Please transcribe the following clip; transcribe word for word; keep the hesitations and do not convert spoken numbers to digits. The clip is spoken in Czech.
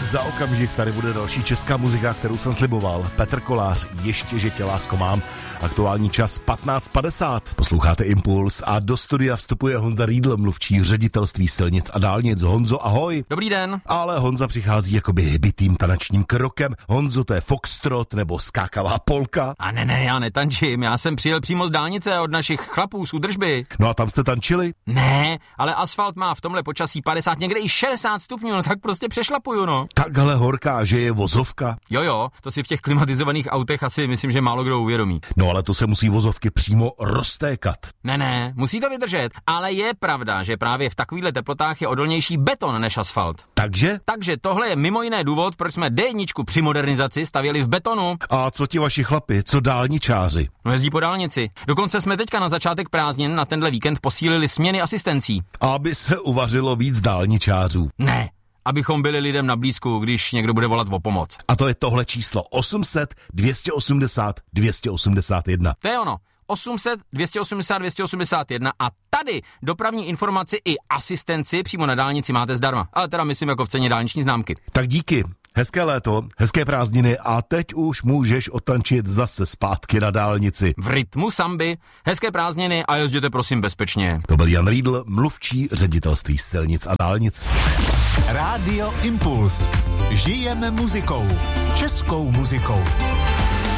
za okamžik tady bude další česká muzika, kterou jsem sliboval. Petr Kolář, Ještě, že tě lásko mám. Aktuální čas patnáct padesát. Posloucháte Impuls a do studia vstupuje Honza Riedl, mluvčí Ředitelství silnic a dálnic. Honzo, ahoj. Dobrý den. Ale Honza přichází jakoby hybitým tanečním krokem. Honzo, to je foxtrot nebo skákavá polka? A ne, ne, já netančím, já jsem přijel přímo z dálnice od našich chlapů z údržby. No a tam jste tančili? Ne, ale asfalt má v tomhle počasí padesát, někde i šedesát stupňů, no tak prostě přešlapuju, no. Takhle horká, že je vozovka? Jo, jo, to si v těch klimatizovaných autech asi myslím, že málo kdo uvědomí. No ale to se musí vozovky přímo roztékat. Ne, ne, musí to vydržet, ale je pravda, že právě v takovýchhle teplotách je odolnější beton než asfalt. Takže? Takže tohle je mimo jiné důvod, proč jsme D jedna při modernizaci stavěli v betonu. A co ti vaši chlapi, co dálničáři? No jezdí po dálnici. Dokonce jsme teďka na začátek prázdnin na tenhle víkend posílili směny asistencí. Aby se uvařilo víc dálničářů. Ne, abychom byli lidem na blízku, když někdo bude volat o pomoc. A to je tohle číslo osm set dvě stě osmdesát dvě stě osmdesát jedna. To je ono. osm set dvě stě osmdesát dvě stě osmdesát jedna a tady dopravní informaci i asistenci přímo na dálnici máte zdarma. Ale teda myslím jako v ceně dálniční známky. Tak díky. Hezké léto, hezké prázdniny a teď už můžeš otančit zase zpátky na dálnici. V rytmu samby, hezké prázdniny a jezděte prosím bezpečně. To byl Jan Riedl, mluvčí Ředitelství silnic a dálnic. Rádio Impuls. Žijeme muzikou. Českou muzikou.